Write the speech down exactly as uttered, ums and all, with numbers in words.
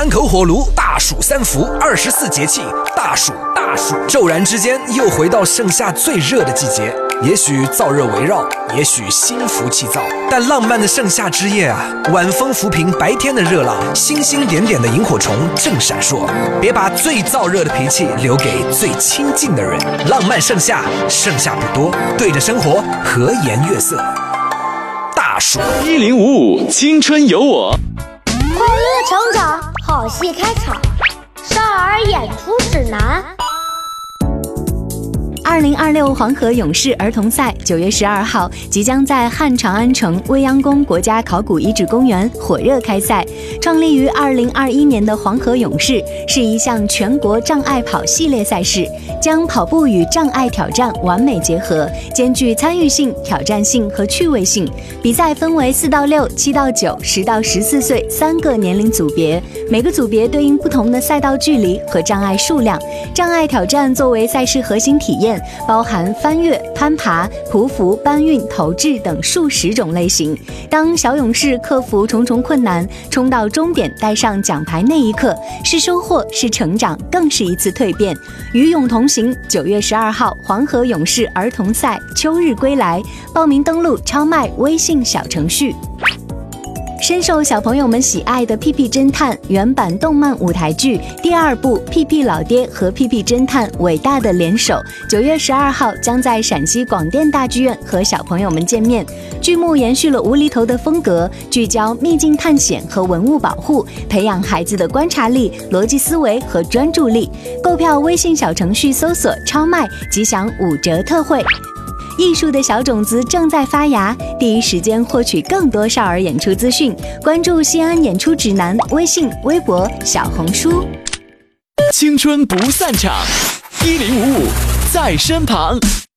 三口火炉，大暑三伏，二十四节气，大暑大暑。骤然之间，又回到盛夏最热的季节。也许燥热围绕，也许心浮气躁，但浪漫的盛夏之夜啊，晚风抚平白天的热浪，星星点点的萤火虫正闪烁。别把最燥热的脾气留给最亲近的人。浪漫盛夏，盛夏不多，对着生活和颜悦色。大暑一零五五青春有我， 快乐成长，好戏开场，少儿演出指南。 二零二六黄河勇士儿童赛九月十二号即将在汉长安城未央宫国家考古遗址公园火热开赛。创立于二零二一年的黄河勇士是一项全国障碍跑系列赛事，将跑步与障碍挑战完美结合，兼具参与性、挑战性和趣味性。比赛分为四到六、七到九、十到十四岁三个年龄组别，每个组别对应不同的赛道距离和障碍数量。障碍挑战作为赛事核心体验，包含翻越、攀爬、匍匐、搬运、投掷等数十种类型。当小勇士克服重重困难，冲到终点带上奖牌那一刻，是收获，是成长，更是一次蜕变。与勇同行，九月十二号黄河勇士儿童赛秋日归来，报名登录超麦微信小程序。深受小朋友们喜爱的《屁屁侦探》原版动漫舞台剧第二部《屁屁老爹和屁屁侦探伟大的联手》，九月十二号将在陕西广电大剧院和小朋友们见面。剧目延续了无厘头的风格，聚焦秘境探险和文物保护，培养孩子的观察力、逻辑思维和专注力。购票微信小程序搜索“超卖”即享五折特惠。艺术的小种子正在发芽，第一时间获取更多少儿演出资讯，关注西安演出指南微信、微博、小红书。 青春不散场，一零五五在身旁。